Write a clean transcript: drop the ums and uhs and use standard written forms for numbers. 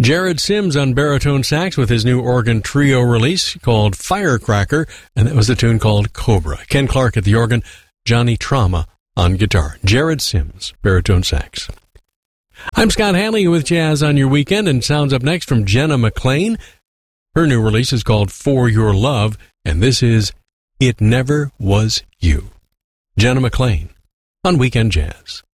Jared Sims on baritone sax with his new organ trio release called Firecracker, and that was the tune called Cobra. Ken Clark at the organ, Johnny Trauma on guitar. Jared Sims, baritone sax. I'm Scott Hanley with Jazz on Your Weekend, and sounds up next from Jenna McLean. Her new release is called For Your Love, and this is It Never Was You. Jenna McLean on Weekend Jazz.